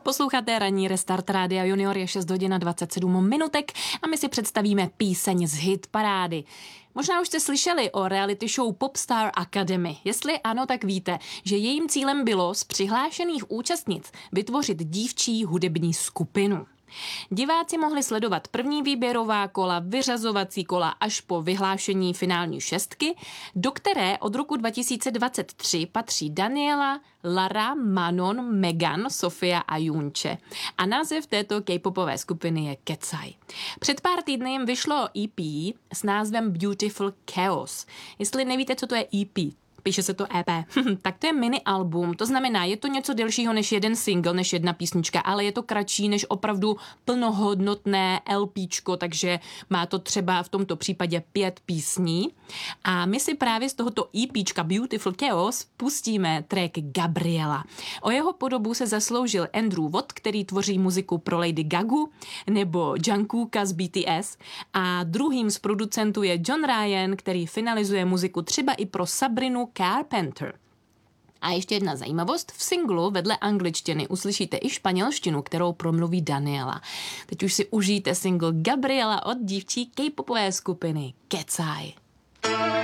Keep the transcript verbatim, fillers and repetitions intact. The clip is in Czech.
Posloucháte ranní Restart Rádia Junior, je šest hodin a dvacet sedm minutek a my si představíme píseň z hit parády. Možná už jste slyšeli o reality show Popstar Academy. Jestli ano, tak víte, že jejím cílem bylo z přihlášených účastnic vytvořit dívčí hudební skupinu. Diváci mohli sledovat první výběrová kola, vyřazovací kola až po vyhlášení finální šestky, do které od roku dva tisíce dvacet tři patří Daniela, Lara, Manon, Megan, Sofia a Junče. A název této K-popové skupiny je Kecaj. Před pár týdny jim vyšlo E P s názvem Beautiful Chaos. Jestli nevíte, co to je E P, píše se to E P. Tak to je mini album, to znamená, je to něco delšího než jeden single, než jedna písnička, ale je to kratší než opravdu plnohodnotné LPčko, takže má to třeba v tomto případě pět písní. A my si právě z tohoto EPčka Beautiful Chaos pustíme track Gabriela. O jeho podobu se zasloužil Andrew Watt, který tvoří muziku pro Lady Gagu, nebo Jungkooka z B T S, a druhým z producentů je John Ryan, který finalizuje muziku třeba i pro Sabrinu Carpenter. A ještě jedna zajímavost, v singlu vedle angličtiny uslyšíte i španělštinu, kterou promluví Daniela. Teď už si užijte single Gabriela od dívčí K-popové skupiny Kecaj.